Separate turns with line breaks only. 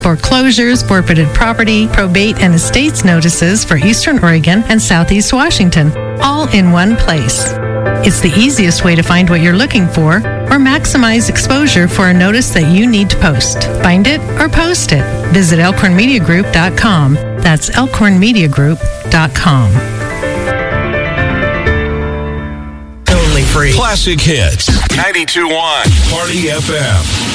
foreclosures, forfeited property, probate, and estates notices for Eastern Oregon and Southeast Washington, all in one place. It's the easiest way to find what you're looking for or maximize exposure for a notice that you need to post. Find it or post it. Visit elkhornmediagroup.com. That's elkhornmediagroup.com.
Only free. Classic Hits. 92.1 Party FM.